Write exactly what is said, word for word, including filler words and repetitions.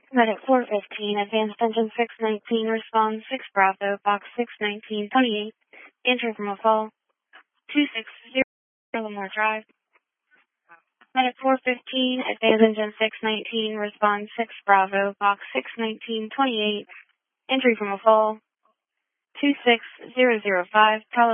Medic four fifteen, Advanced Engine six nineteen, respond six Bravo, Box six nineteen twenty-eight, entry from a fall, two six zero, Livermore Drive. Medic four fifteen, Advanced Engine six nineteen, respond six Bravo, Box six nineteen twenty-eight, entry from a fall, two six zero zero five, Tower